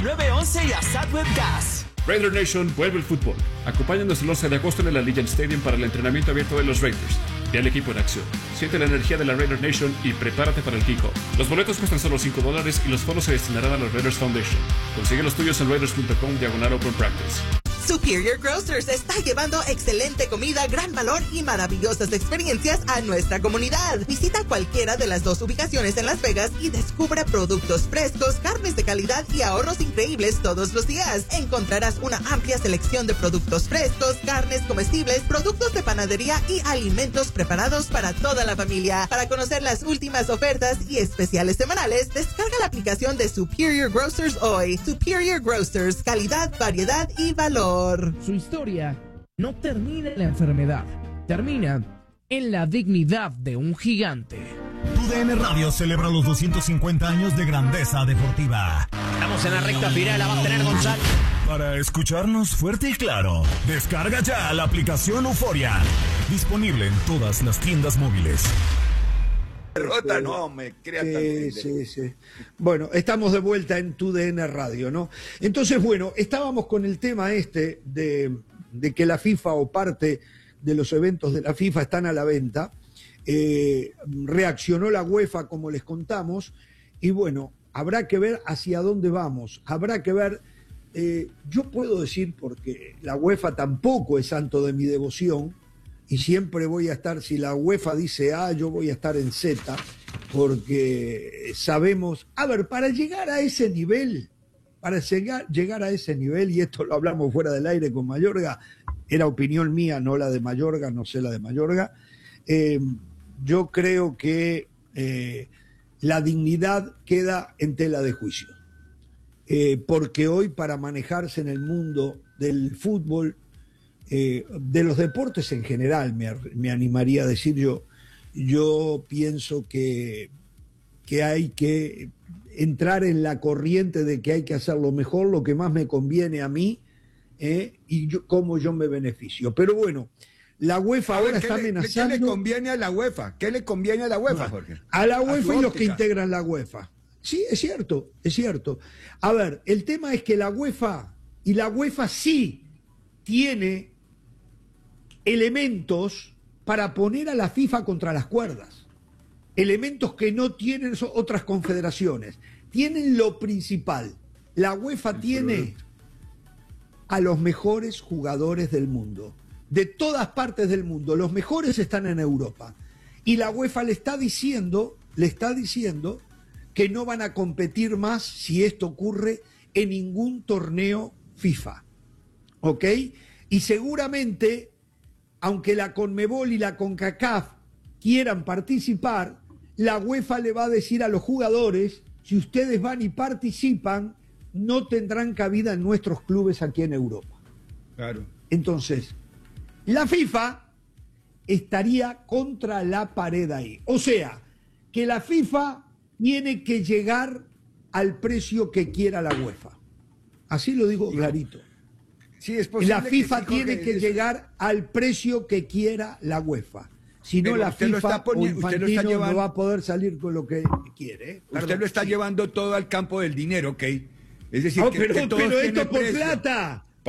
911 y ASAD Web Gas. Raider Nation vuelve el fútbol. Acompáñanos el 11 de agosto en el Allegiant Stadium para el entrenamiento abierto de los Raiders. Ve al equipo en acción. Siente la energía de la Raider Nation y prepárate para el kickoff. Los boletos cuestan solo $5 y los fondos se destinarán a los Raiders Foundation. Consigue los tuyos en raiders.com/open practice. Superior Grocers está llevando excelente comida, gran valor y maravillosas experiencias a nuestra comunidad. Visita cualquiera de las 2 ubicaciones en Las Vegas y descubre productos frescos, carnes de calidad y ahorros increíbles todos los días. Encontrarás una amplia selección de productos frescos, carnes comestibles, productos de panadería y alimentos preparados para toda la familia. Para conocer las últimas ofertas y especiales semanales, descarga la aplicación de Superior Grocers hoy. Superior Grocers, calidad, variedad y valor. Su historia no termina en la enfermedad, termina en la dignidad de un gigante. TUDN Radio celebra los 250 años de grandeza deportiva. Estamos en la recta final, la va a tener Gonzalo. Para escucharnos fuerte y claro, descarga ya la aplicación Euforia. Disponible en todas las tiendas móviles. Derrota, no me creas tan sí. Bueno, estamos de vuelta en TUDN Radio, ¿no? Entonces, bueno, estábamos con el tema de que la FIFA o parte de los eventos de la FIFA están a la venta. Reaccionó la UEFA, como les contamos, y bueno, habrá que ver hacia dónde vamos. Habrá que ver, yo puedo decir, porque la UEFA tampoco es santo de mi devoción, y siempre voy a estar, si la UEFA dice A, yo voy a estar en Z, porque sabemos, a ver, para llegar a ese nivel, y esto lo hablamos fuera del aire con Mayorga, era opinión mía, no la de Mayorga, no sé la de Mayorga, yo creo que la dignidad queda en tela de juicio, porque hoy para manejarse en el mundo del fútbol, de los deportes en general, me animaría a decir yo pienso que hay que entrar en la corriente de que hay que hacer lo mejor, lo que más me conviene a mí, y cómo yo me beneficio. Pero bueno, la UEFA ahora está amenazando. ¿Qué le conviene a la UEFA? ¿Qué le conviene a la UEFA, Jorge? A la UEFA y los que integran la UEFA. Sí, es cierto. A ver, el tema es que la UEFA sí tiene elementos para poner a la FIFA contra las cuerdas, elementos que no tienen otras confederaciones. Tienen lo principal, la UEFA tiene a los mejores jugadores del mundo, de todas partes del mundo, los mejores están en Europa, y la UEFA le está diciendo que no van a competir más si esto ocurre en ningún torneo FIFA, ¿ok? Y seguramente, aunque la CONMEBOL y la CONCACAF quieran participar, la UEFA le va a decir a los jugadores, si ustedes van y participan, no tendrán cabida en nuestros clubes aquí en Europa. Claro. Entonces, la FIFA estaría contra la pared ahí. O sea, que la FIFA tiene que llegar al precio que quiera la UEFA. Así lo digo clarito. Sí, es posible. La FIFA sí, tiene que llegar al precio que quiera la UEFA. Si no, la FIFA o Infantino no va a poder salir con lo que quiere. Usted lo está llevando todo al campo del dinero, ¿ok? Es decir, pero esto por plata.